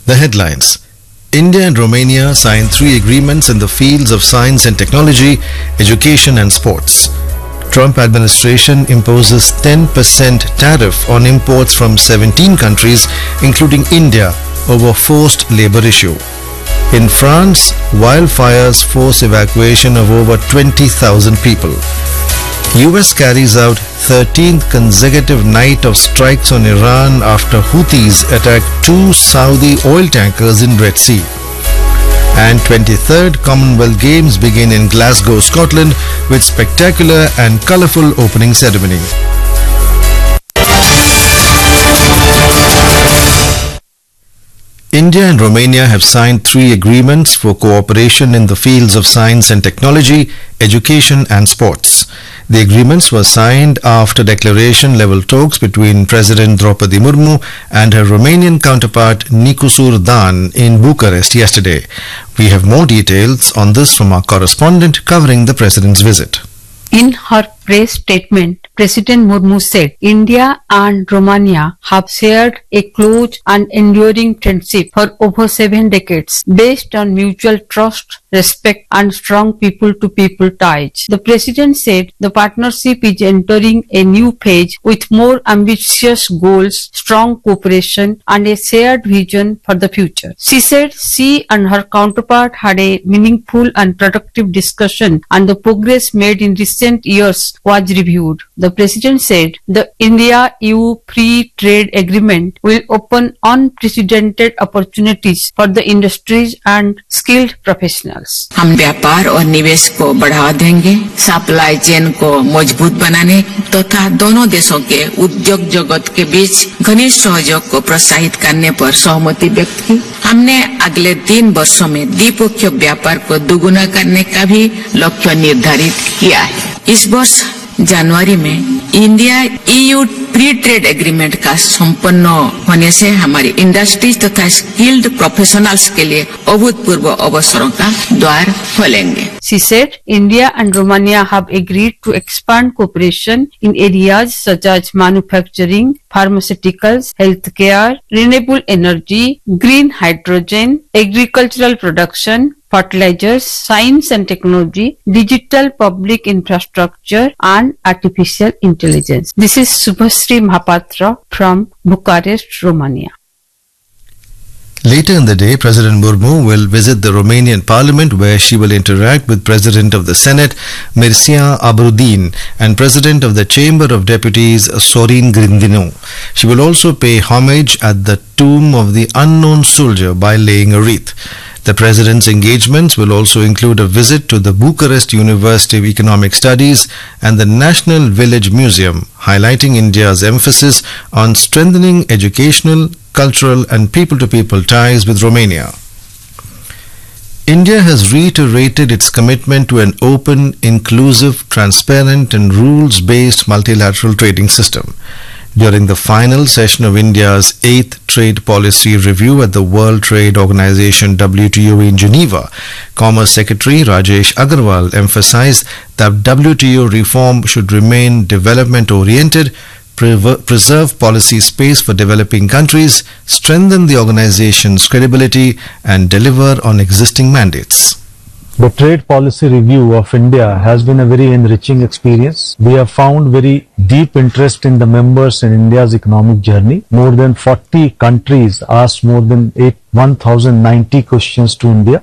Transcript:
The headlines. India and Romania signed 3 agreements in the fields of science and technology, education and sports. Trump administration imposes 10% tariff on imports from 17 countries, including India, over forced labor issue. In France, wildfires force evacuation of over 20,000 people. US carries out 13th consecutive night of strikes on Iran after Houthis attack 2 Saudi oil tankers in Red Sea. And 23rd Commonwealth Games begin in Glasgow, Scotland with spectacular and colourful opening ceremony. India and Romania have signed 3 agreements for cooperation in the fields of science and technology, education and sports. The agreements were signed after declaration-level talks between President Draupadi Murmu and her Romanian counterpart Nicusur Dan in Bucharest yesterday. We have more details on this from our correspondent covering the President's visit. In her press statement, President Murmu said India and Romania have shared a close and enduring friendship for over 7 decades based on mutual trust, respect and strong people-to-people ties. The President said the partnership is entering a new phase with more ambitious goals, strong cooperation and a shared vision for the future. She said she and her counterpart had a meaningful and productive discussion and the progress made in recent years was reviewed. The President said the India-EU Free Trade Agreement will open unprecedented opportunities for the industries and skilled professionals. हम व्यापार और निवेश को बढ़ावा देंगे, supply chain को मजबूत बनाने तथा दोनों देशों के उद्योग जगत के बीच घनिष्ठ सहयोग को प्रोत्साहित करने पर सहमति व्यक्त की। हमने अगले 3 वर्षों में द्विपक्षीय व्यापार को दोगुना करने का भी लक्ष्य निर्धारित किया है। इस वर्ष जनवरी में India EU free trade agreement का संपन्न होने से हमारी इंडस्ट्रीज तथा स्किल्ड प्रोफेशनल्स के लिए अभूतपूर्व अवसरों का द्वार खोलेंगे। She said India and Romania have agreed to expand cooperation in areas such as manufacturing, pharmaceuticals, healthcare, renewable energy, green hydrogen, agricultural production, fertilizers, science and technology, digital public infrastructure and artificial intelligence. This is Subhasri Mahapatra from Bucharest, Romania. Later in the day, President Murmu will visit the Romanian Parliament where she will interact with President of the Senate Mircea Abrudin and President of the Chamber of Deputies Sorin Grindinu. She will also pay homage at the tomb of the unknown soldier by laying a wreath. The President's engagements will also include a visit to the Bucharest University of Economic Studies and the National Village Museum, highlighting India's emphasis on strengthening educational, cultural and people-to-people ties with Romania. India has reiterated its commitment to an open, inclusive, transparent and rules-based multilateral trading system. During the final session of India's 8th Trade Policy Review at the World Trade Organization WTO in Geneva, Commerce Secretary Rajesh Agarwal emphasized that WTO reform should remain development-oriented, preserve policy space for developing countries, strengthen the organization's credibility and deliver on existing mandates. The Trade Policy Review of India has been a very enriching experience. We have found very deep interest in the members in India's economic journey. More than 40 countries asked more than 1,090 questions to India.